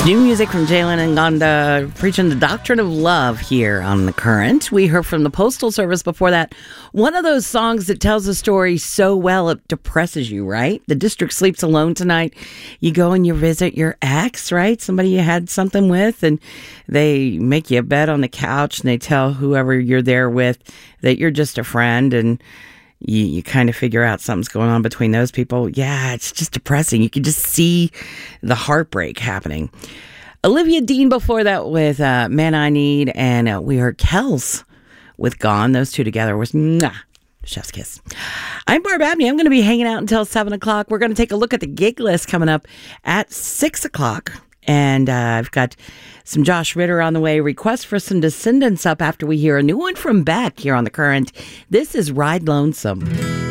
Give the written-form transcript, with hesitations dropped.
New music from Jalen and Gonda preaching the doctrine of love here on The Current. We heard from the Postal Service before that. One of those songs that tells a story so well it depresses you, right? The District Sleeps Alone Tonight. You go and you visit your ex, right? Somebody you had something with, and they make you a bed on the couch and they tell whoever you're there with that you're just a friend, and you kind of figure out something's going on between those people. Yeah, it's just depressing. You can just see the heartbreak happening. Olivia Dean before that with Man I Need, and we heard Kells with Gone. Those two together was chef's kiss. I'm Barb Abney. I'm going to be hanging out until 7 o'clock. We're going to take a look at the gig list coming up at 6 o'clock. And I've got some Josh Ritter on the way. Request for some Descendants up after we hear a new one from Beck here on The Current. This is Ride Lonesome.